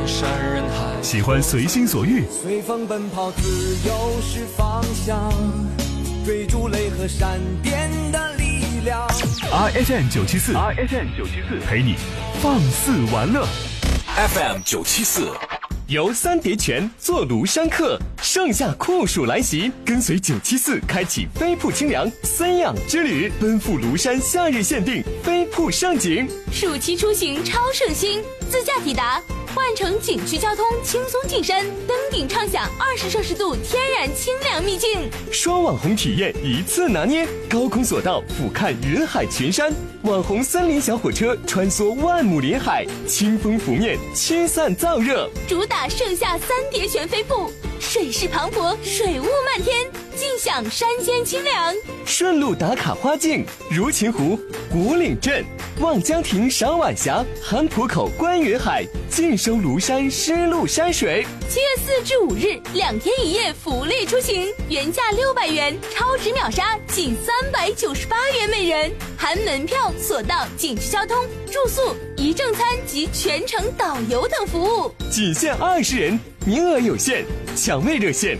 山人海， 喜欢随心所欲， 随风奔跑，自由是方向，追逐雷和闪电的力量。 RFM 974陪你放肆玩乐。 FM 974 由三叠泉做庐山客，盛夏酷暑来袭，跟随974开启飞瀑清凉森养之旅，奔赴庐山夏日限定飞瀑盛景。 暑期出行超省心，自驾抵达，换乘景区交通轻松进山，登顶畅享20摄氏度天然清凉秘境。 双网红体验一次拿捏，高空索道俯瞰云海群山，网红森林小火车穿梭万亩林海，清风拂面驱散燥热。 主打盛夏三叠泉飞瀑，水势磅礴，水雾漫天，尽享山间清凉。 顺路打卡花境，如琴湖、古岭镇、望江亭赏晚霞，韩浦口观云海，尽收庐山湿漉山水。 7月4至5日2天1夜福利出行，原价600元，超值秒杀仅398元每人，含门票、索道、景区交通、住宿、一正餐及全程导游等服务， 仅限20人，名额有限，抢位热线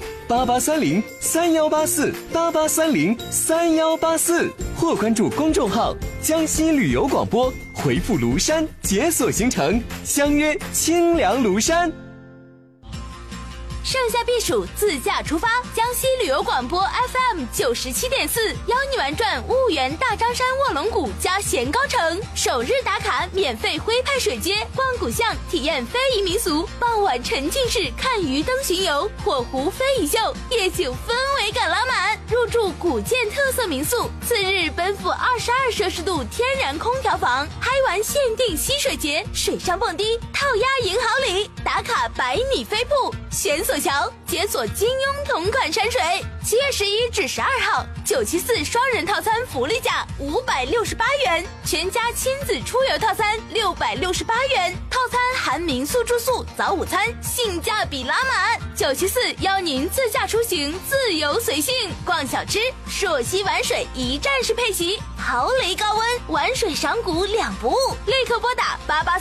8830-3184，8830-3184，或关注公众号江西旅游广播，回复庐山解锁行程，相约清凉庐山。 盛夏避暑，自驾出发！江西旅游广播 FM 97.4邀你玩转婺源大张山卧龙谷加咸高城，首日打卡免费徽派水街，逛古巷体验非遗民俗，傍晚沉浸式看鱼灯巡游，火湖非遗秀，夜景氛围感拉满。入住古建特色民宿，次日奔赴22摄氏度天然空调房，嗨玩限定溪水节，水上蹦迪，套鸭赢好礼，打卡100米飞瀑，悬索桥，解锁金庸同款山水。7月11至12号，974双人套餐福利价568元，全家亲子出游套餐668元，套餐含民宿住宿、早午餐，性价比拉满。974邀您自驾出行，自由随性，逛小吃，朔溪玩水一站式配席，豪雷高温，玩水赏谷两不误。立刻拨打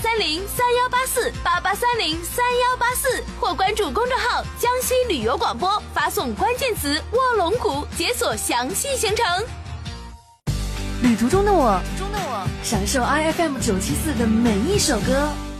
8830-3184，8830-3184，或关注公众号江西旅游广播，发送关键词卧龙谷，解锁详细行程。 旅途中的我，享受 IFM 974的每一首歌。